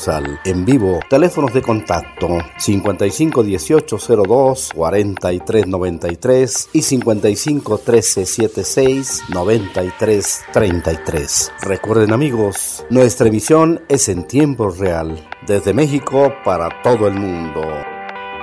futsal en vivo. Teléfonos de contacto 551802-4393 y 551376-9333. Recuerden, amigos, nuestra emisión es en tiempo real, desde México para todo el mundo.